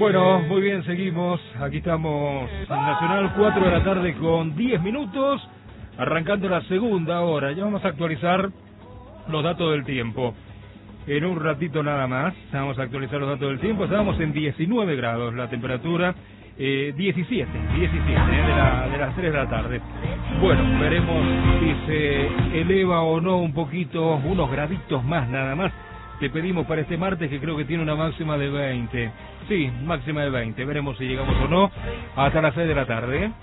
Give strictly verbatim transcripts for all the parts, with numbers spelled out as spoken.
Bueno, muy bien, seguimos. Aquí estamos en Nacional, cuatro de la tarde con diez minutos, arrancando la segunda hora. Ya vamos a actualizar los datos del tiempo. En un ratito nada más, vamos a actualizar los datos del tiempo. Estábamos en diecinueve grados, la temperatura eh, diecisiete, diecisiete, eh, de, la, de las tres de la tarde. Bueno, veremos si se eleva o no un poquito, unos graditos más nada más. Te pedimos para este martes, que creo que tiene una máxima de veinte. Sí, máxima de veinte. Veremos si llegamos o no hasta las seis de la tarde.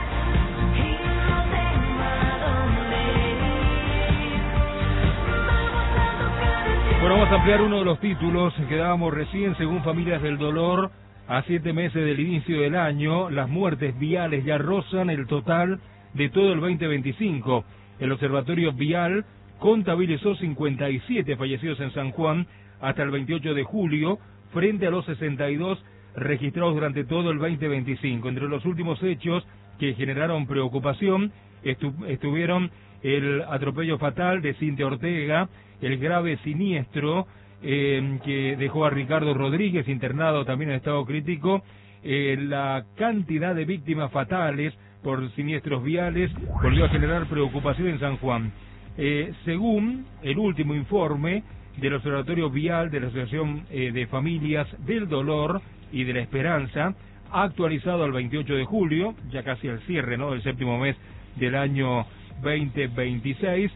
Bueno, vamos a ampliar uno de los títulos que dábamos recién. Según Familias del Dolor, a siete meses del inicio del año, las muertes viales ya rozan el total de todo el veinte veinticinco. El Observatorio Vial contabilizó cincuenta y siete fallecidos en San Juan hasta el veintiocho de julio, frente a los sesenta y dos registrados durante todo el veinte veinticinco. Entre los últimos hechos que generaron preocupación estu estuvieron el atropello fatal de Cintia Ortega, el grave siniestro eh, que dejó a Ricardo Rodríguez internado también en estado crítico, eh, la cantidad de víctimas fatales por siniestros viales volvió a generar preocupación en San Juan. Eh, según el último informe del Observatorio Vial de la Asociación eh, de Familias del Dolor y de la Esperanza, actualizado al veintiocho de julio, ya casi al cierre, ¿no?, del séptimo mes del año veinte veintiséis,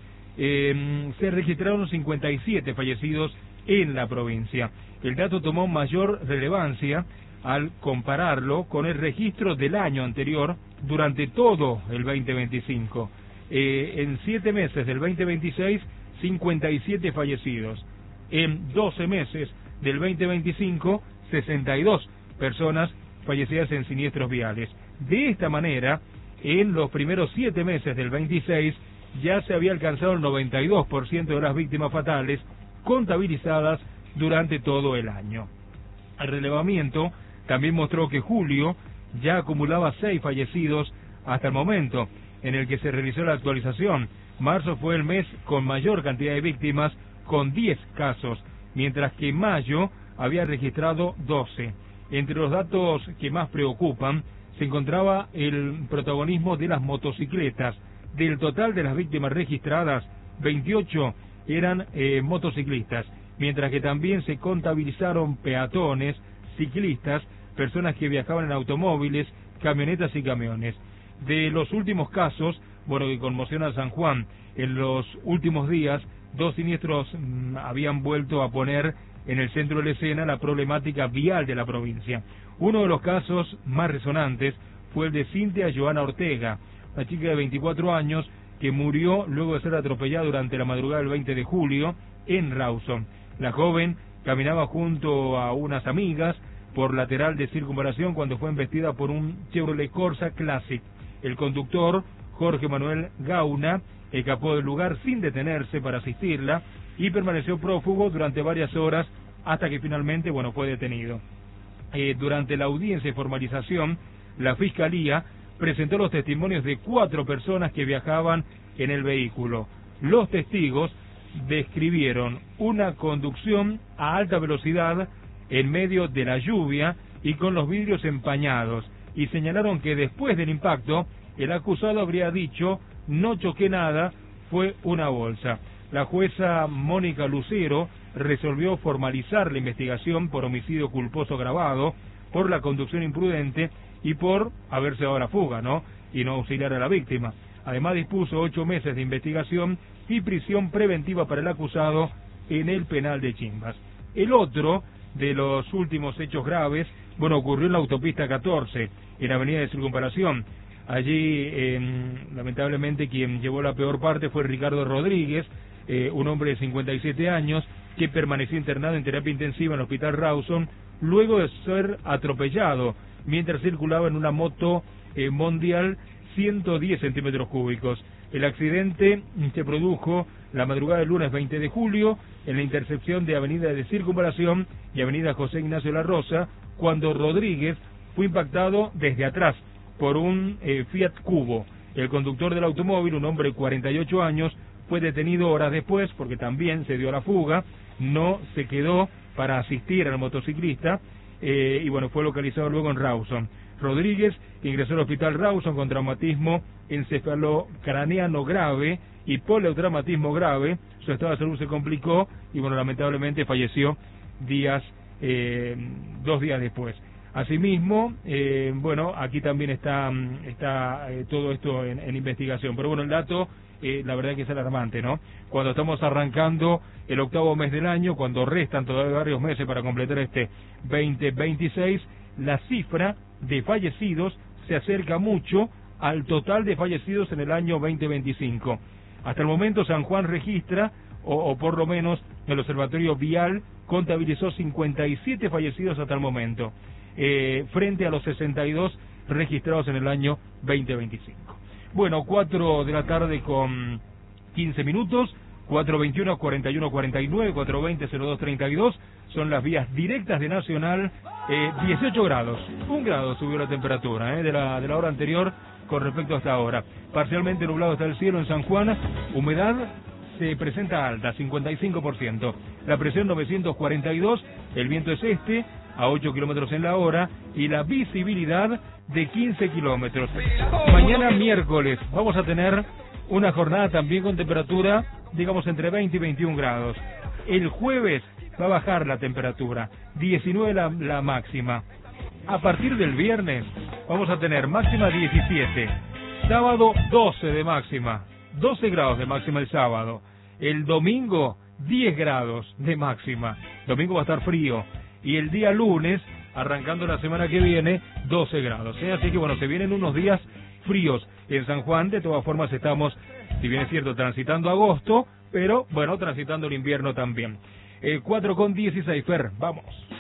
eh, se registraron cincuenta y siete fallecidos en la provincia. El dato tomó mayor relevancia al compararlo con el registro del año anterior durante todo el veinte veinticinco. Eh, en siete meses del veinte veintiséis, cincuenta y siete fallecidos. En doce meses del veinte veinticinco, sesenta y dos personas fallecidas en siniestros viales. De esta manera, en los primeros siete meses del veintiséis, ya se había alcanzado el noventa y dos por ciento de las víctimas fatales contabilizadas durante todo el año. El relevamiento también mostró que julio ya acumulaba seis fallecidos hasta el momento en el que se realizó la actualización. Marzo fue el mes con mayor cantidad de víctimas, con diez casos, mientras que mayo había registrado doce. Entre los datos que más preocupan se encontraba el protagonismo de las motocicletas. Del total de las víctimas registradas, veintiocho eran eh, motociclistas, mientras que también se contabilizaron peatones, ciclistas, personas que viajaban en automóviles, camionetas y camiones. De los últimos casos, bueno, que conmocionan a San Juan, en los últimos días, dos siniestros mmm, habían vuelto a poner en el centro de la escena la problemática vial de la provincia. Uno de los casos más resonantes fue el de Cintia Joana Ortega, una chica de veinticuatro años que murió luego de ser atropellada durante la madrugada del veinte de julio en Rawson. La joven caminaba junto a unas amigas por lateral de circunvalación cuando fue embestida por un Chevrolet Corsa Classic. El conductor, Jorge Manuel Gauna, escapó del lugar sin detenerse para asistirla y permaneció prófugo durante varias horas hasta que finalmente, bueno, fue detenido. Eh, durante la audiencia de formalización, la Fiscalía presentó los testimonios de cuatro personas que viajaban en el vehículo. Los testigos describieron una conducción a alta velocidad en medio de la lluvia y con los vidrios empañados, y señalaron que después del impacto, el acusado habría dicho: no choqué nada, fue una bolsa. La jueza Mónica Lucero resolvió formalizar la investigación por homicidio culposo agravado, por la conducción imprudente y por haberse dado la fuga, ¿no?, y no auxiliar a la víctima. Además dispuso ocho meses de investigación y prisión preventiva para el acusado en el penal de Chimbas. El otro de los últimos hechos graves, bueno, ocurrió en la autopista catorce, en Avenida de Circunvalación. Allí, eh, lamentablemente, quien llevó la peor parte fue Ricardo Rodríguez, eh, un hombre de cincuenta y siete años, que permaneció internado en terapia intensiva en el Hospital Rawson, luego de ser atropellado mientras circulaba en una moto eh, Mondial ciento diez centímetros cúbicos. El accidente se produjo la madrugada del lunes veinte de julio en la intersección de Avenida de Circunvalación y Avenida José Ignacio La Rosa, cuando Rodríguez fue impactado desde atrás por un eh, Fiat Cubo. El conductor del automóvil, un hombre de cuarenta y ocho años, fue detenido horas después porque también se dio a la fuga, no se quedó para asistir al motociclista eh, y bueno, fue localizado luego en Rawson. Rodríguez ingresó al hospital Rawson con traumatismo encefalocraneano grave y politraumatismo grave. Su estado de salud se complicó y bueno, lamentablemente falleció días, eh, dos días después. Asimismo, eh, bueno, aquí también está, está eh, todo esto en, en investigación. Pero bueno, el dato, eh, la verdad que es alarmante, ¿no? Cuando estamos arrancando el octavo mes del año, cuando restan todavía varios meses para completar este veinte veintiséis, la cifra de fallecidos se acerca mucho al total de fallecidos en el año veinte veinticinco. Hasta el momento San Juan registra, o, o por lo menos el Observatorio Vial contabilizó cincuenta y siete fallecidos hasta el momento, eh, frente a los sesenta y dos registrados en el año veinte veinticinco. Bueno, cuatro de la tarde con quince minutos, cuatro veintiuno, cuarenta y uno, cuarenta y nueve, cuatro veinte, cero dos treinta y dos, son las vías directas de Nacional. eh, dieciocho grados, un grado subió la temperatura eh, de, la, de la hora anterior con respecto a esta hora. Parcialmente nublado está el cielo en San Juan, humedad se presenta alta, cincuenta y cinco por ciento, la presión novecientos cuarenta y dos, el viento es este, a ocho kilómetros en la hora, y la visibilidad de quince kilómetros. Mañana miércoles vamos a tener una jornada también con temperatura, digamos, entre veinte y veintiún grados. El jueves va a bajar la temperatura, diecinueve la, la máxima. A partir del viernes vamos a tener máxima diecisiete, sábado doce de máxima, doce grados de máxima el sábado. El domingo diez grados de máxima, domingo va a estar frío. Y el día lunes, arrancando la semana que viene, doce grados. ¿eh? Así que bueno, se vienen unos días fríos en San Juan. De todas formas estamos, si bien es cierto, transitando agosto, pero bueno, transitando el invierno también. Eh, cuatro con dieciséis, Fer, vamos.